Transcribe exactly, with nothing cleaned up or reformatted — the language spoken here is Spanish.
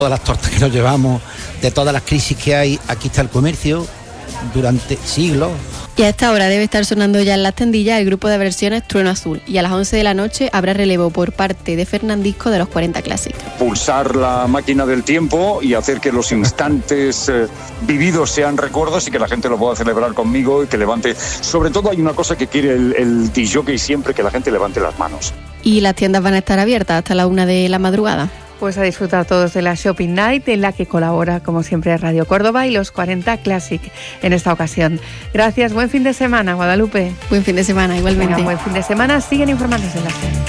Todas las tortas que nos llevamos, de todas las crisis que hay, aquí está el comercio durante siglos. Y a esta hora debe estar sonando ya en las tendillas el grupo de versiones Trueno Azul. Y a las once de la noche habrá relevo por parte de Fernandisco de los cuarenta Classic. Pulsar la máquina del tiempo y hacer que los instantes eh, vividos sean recuerdos y que la gente lo pueda celebrar conmigo y que levante. Sobre todo hay una cosa que quiere el, el disjockey siempre, que la gente levante las manos. Y las tiendas van a estar abiertas hasta la una de la madrugada. Pues a disfrutar todos de la Shopping Night, en la que colabora, como siempre, Radio Córdoba y los cuarenta Classic en esta ocasión. Gracias, buen fin de semana, Guadalupe. Buen fin de semana, igualmente. Venga, buen fin de semana, siguen informándose en la